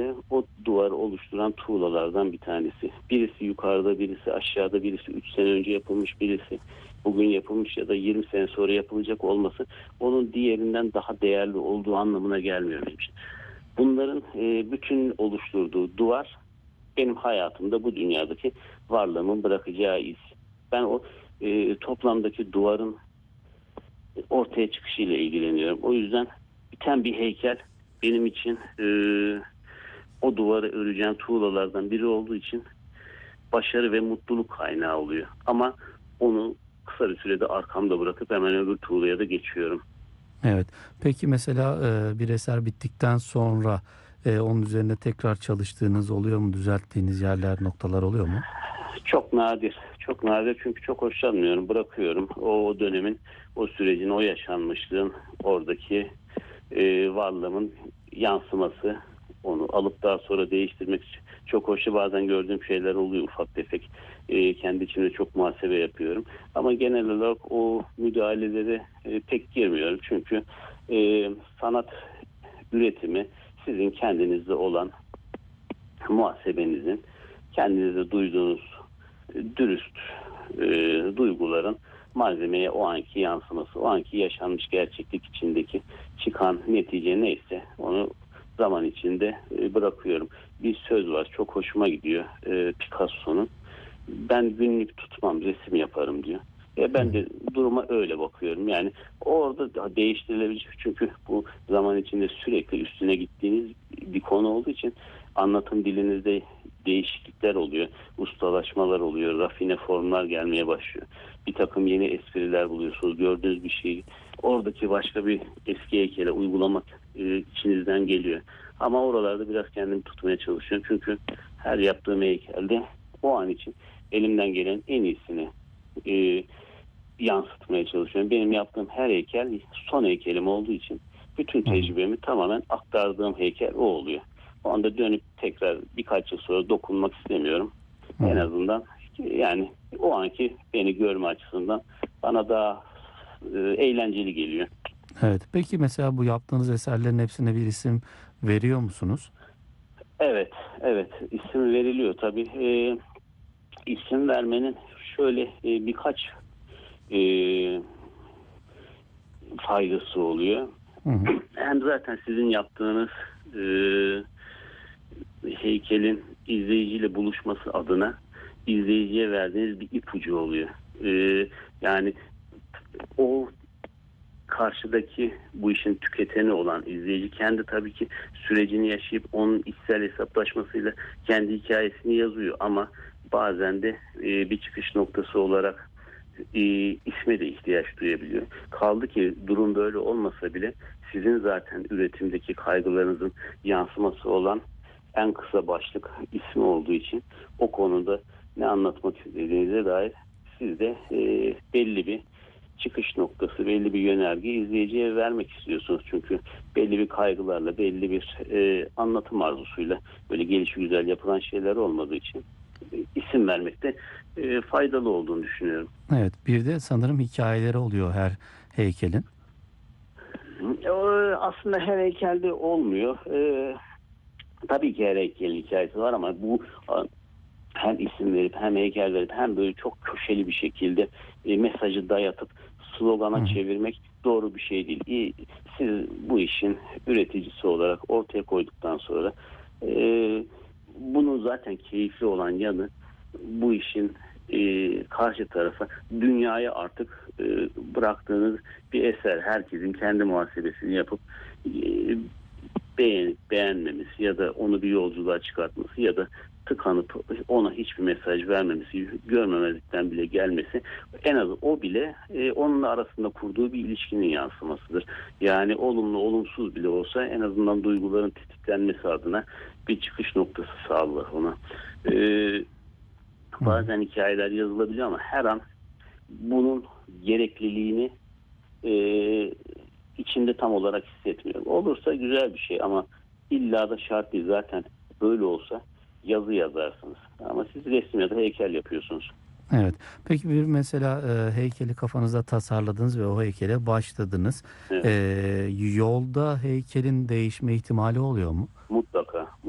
de o duvarı oluşturan tuğlalardan bir tanesi. Birisi yukarıda, birisi aşağıda, birisi 3 sene önce yapılmış, birisi bugün yapılmış ya da 20 sene sonra yapılacak olması onun diğerinden daha değerli olduğu anlamına gelmiyor benim için. Bunların bütün oluşturduğu duvar benim hayatımda bu dünyadaki varlığımın bırakacağı iz. Ben o toplamdaki duvarın ortaya çıkışıyla ilgileniyorum. O yüzden biten bir heykel benim için o duvarı öreceğim tuğlalardan biri olduğu için başarı ve mutluluk kaynağı oluyor. Ama onu kısa bir sürede arkamda bırakıp hemen öbür tuğlaya da geçiyorum. Evet. Peki mesela bir eser bittikten sonra onun üzerine tekrar çalıştığınız oluyor mu? Düzelttiğiniz yerler, noktalar oluyor mu? Çok nadir. Çok nadir çünkü çok hoşlanmıyorum. Bırakıyorum. O dönemin, o sürecin, o yaşanmışlığın oradaki varlığımın yansıması. Onu alıp daha sonra değiştirmek çok hoştu. Bazen gördüğüm şeyler oluyor ufak tefek. Kendi içimde çok muhasebe yapıyorum. Ama genel olarak o müdahalelere pek girmiyorum. Çünkü sanat üretimi sizin kendinizde olan muhasebenizin, kendinize duyduğunuz dürüst duyguların malzemeye o anki yansıması, o anki yaşanmış gerçeklik içindeki çıkan netice neyse onu zaman içinde bırakıyorum. Bir söz var, çok hoşuma gidiyor Picasso'nun. Ben günlük tutmam, resim yaparım diyor. Ben de duruma öyle bakıyorum. Yani orada daha değiştirilebilecek çünkü bu zaman içinde sürekli üstüne gittiğiniz bir konu olduğu için anlatım dilinizde değişiklikler oluyor. Ustalaşmalar oluyor. Rafine formlar gelmeye başlıyor. Bir takım yeni espriler buluyorsunuz. Gördüğünüz bir şeyi oradaki başka bir eski heykele uygulamak içinizden geliyor. Ama oralarda biraz kendimi tutmaya çalışıyorum. Çünkü her yaptığım heykelde o an için elimden gelen en iyisini e, yansıtmaya çalışıyorum. Benim yaptığım her heykel son heykelim olduğu için bütün Hı hı. tecrübemi tamamen aktardığım heykel o oluyor. O anda dönüp tekrar birkaç yıl sonra dokunmak istemiyorum. Hı En hı. azından yani o anki beni görme açısından bana daha eğlenceli geliyor. Evet. Peki mesela bu yaptığınız eserlerin hepsine bir isim veriyor musunuz? Evet, evet isim veriliyor tabii. İsim vermenin şöyle birkaç e, faydası oluyor. Hı hı. Hem zaten sizin yaptığınız e, heykelin izleyiciyle buluşması adına izleyiciye verdiğiniz bir ipucu oluyor. Yani o karşıdaki bu işin tüketeni olan izleyici kendi tabii ki sürecini yaşayıp onun içsel hesaplaşmasıyla kendi hikayesini yazıyor ama bazen de bir çıkış noktası olarak isme de ihtiyaç duyabiliyor. Kaldı ki durum böyle olmasa bile sizin zaten üretimdeki kaygılarınızın yansıması olan en kısa başlık ismi olduğu için o konuda ne anlatmak istediğinize dair siz de belli bir çıkış noktası, belli bir yönerge izleyiciye vermek istiyorsunuz. Çünkü belli bir kaygılarla, belli bir anlatım arzusuyla böyle gelişigüzel yapılan şeyler olmadığı için isim vermekte faydalı olduğunu düşünüyorum. Evet. Bir de sanırım hikayeleri oluyor her heykelin. Aslında her heykelde olmuyor. Tabii ki her heykelin hikayesi var ama bu hem isim verip hem heykel verip hem böyle çok köşeli bir şekilde mesajı dayatıp Hı slogana hı. çevirmek doğru bir şey değil. Siz bu işin üreticisi olarak ortaya koyduktan sonra e, bunun zaten keyifli olan yanı bu işin karşı tarafa dünyaya artık bıraktığınız bir eser. Herkesin kendi muhasebesini yapıp e, beğenip beğenmemesi ya da onu bir yolculuğa çıkartması ya da tıkanıp ona hiçbir mesaj vermemesi, görmemezlikten bile gelmesi en az o bile onunla arasında kurduğu bir ilişkinin yansımasıdır. Yani olumlu olumsuz bile olsa en azından duyguların tetiklenmesi adına bir çıkış noktası sağlar ona. E, Hı hı. Bazen hikayeler yazılabiliyor ama her an bunun gerekliliğini e, içinde tam olarak hissetmiyorum. Olursa güzel bir şey ama illa da şart değil. Zaten böyle olsa yazı yazarsınız. Ama siz resim ya da heykel yapıyorsunuz. Evet. Peki bir mesela heykeli kafanızda tasarladınız ve o heykele başladınız. E, Evet, Yolda heykelin değişme ihtimali oluyor mu? mutlaka.